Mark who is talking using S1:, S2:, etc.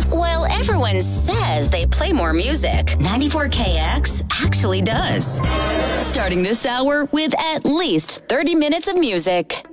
S1: While everyone says they play more music, 94KX actually does. Starting this hour with at least 30 minutes of music.